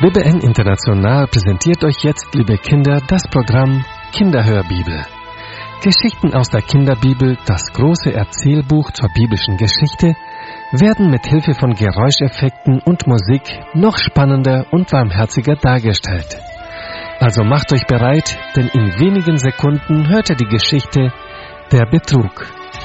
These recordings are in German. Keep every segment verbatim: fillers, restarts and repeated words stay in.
W B N International präsentiert euch jetzt, liebe Kinder, das Programm Kinderhörbibel. Geschichten aus der Kinderbibel, das große Erzählbuch zur biblischen Geschichte, werden mit Hilfe von Geräuscheffekten und Musik noch spannender und warmherziger dargestellt. Also macht euch bereit, denn in wenigen Sekunden hört ihr die Geschichte Der Betrug.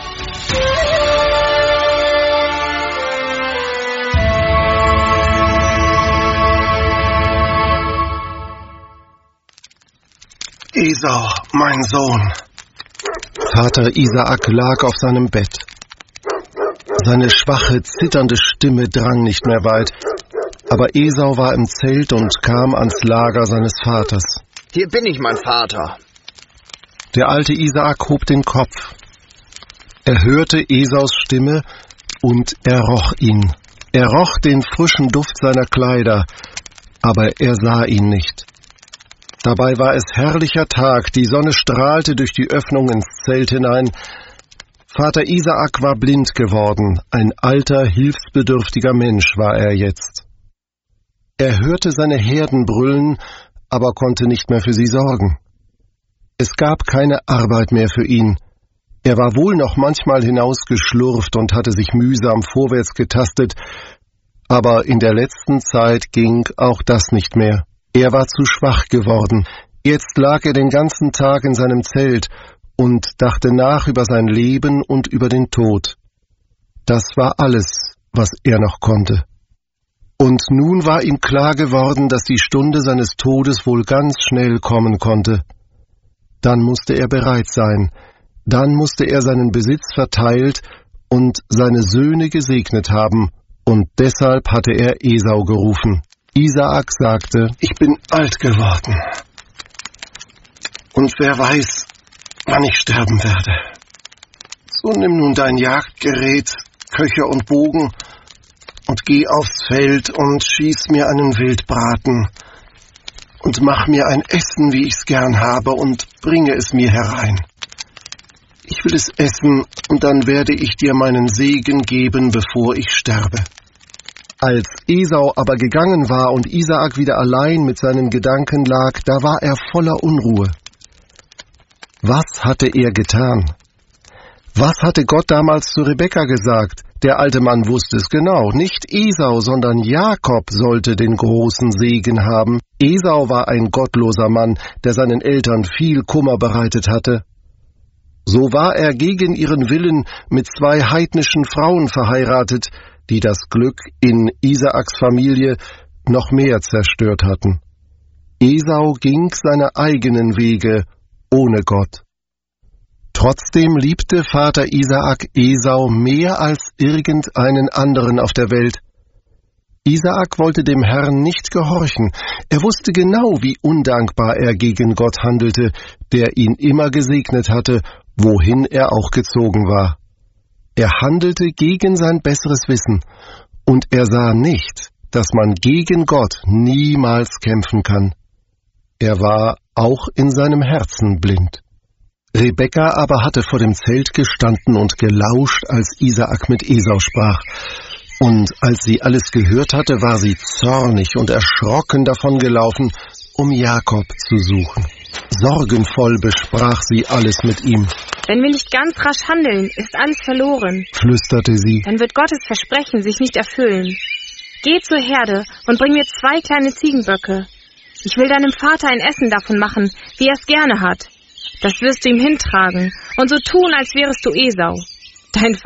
Esau, mein Sohn. Vater Isaak lag auf seinem Bett. Seine schwache, zitternde Stimme drang nicht mehr weit, aber Esau war im Zelt und kam ans Lager seines Vaters. Hier bin ich, mein Vater. Der alte Isaak hob den Kopf. Er hörte Esaus Stimme und er roch ihn. Er roch den frischen Duft seiner Kleider, aber er sah ihn nicht. Dabei war es herrlicher Tag, die Sonne strahlte durch die Öffnung ins Zelt hinein. Vater Isaak war blind geworden, ein alter, hilfsbedürftiger Mensch war er jetzt. Er hörte seine Herden brüllen, aber konnte nicht mehr für sie sorgen. Es gab keine Arbeit mehr für ihn. Er war wohl noch manchmal hinausgeschlurft und hatte sich mühsam vorwärts getastet, aber in der letzten Zeit ging auch das nicht mehr. Er war zu schwach geworden. Jetzt lag er den ganzen Tag in seinem Zelt und dachte nach über sein Leben und über den Tod. Das war alles, was er noch konnte. Und nun war ihm klar geworden, dass die Stunde seines Todes wohl ganz schnell kommen konnte. Dann musste er bereit sein. Dann musste er seinen Besitz verteilt und seine Söhne gesegnet haben, und deshalb hatte er Esau gerufen. Isaak sagte: Ich bin alt geworden, und wer weiß, wann ich sterben werde. So nimm nun dein Jagdgerät, Köcher und Bogen, und geh aufs Feld und schieß mir einen Wildbraten, und mach mir ein Essen, wie ich's gern habe, und bringe es mir herein. Ich will es essen, und dann werde ich dir meinen Segen geben, bevor ich sterbe. Als Esau aber gegangen war und Isaak wieder allein mit seinen Gedanken lag, da war er voller Unruhe. Was hatte er getan? Was hatte Gott damals zu Rebekka gesagt? Der alte Mann wusste es genau. Nicht Esau, sondern Jakob sollte den großen Segen haben. Esau war ein gottloser Mann, der seinen Eltern viel Kummer bereitet hatte. So war er gegen ihren Willen mit zwei heidnischen Frauen verheiratet, die das Glück in Isaaks Familie noch mehr zerstört hatten. Esau ging seine eigenen Wege ohne Gott. Trotzdem liebte Vater Isaak Esau mehr als irgendeinen anderen auf der Welt. Isaak wollte dem Herrn nicht gehorchen. Er wusste genau, wie undankbar er gegen Gott handelte, der ihn immer gesegnet hatte, wohin er auch gezogen war. Er handelte gegen sein besseres Wissen, und er sah nicht, dass man gegen Gott niemals kämpfen kann. Er war auch in seinem Herzen blind. Rebekka aber hatte vor dem Zelt gestanden und gelauscht, als Isaak mit Esau sprach. Und als sie alles gehört hatte, war sie zornig und erschrocken davongelaufen, um Jakob zu suchen. Sorgenvoll besprach sie alles mit ihm. Wenn wir nicht ganz rasch handeln, ist alles verloren, flüsterte sie. Dann wird Gottes Versprechen sich nicht erfüllen. Geh zur Herde und bring mir zwei kleine Ziegenböcke. Ich will deinem Vater ein Essen davon machen, wie er es gerne hat. Das wirst du ihm hintragen und so tun, als wärest du Esau. Dein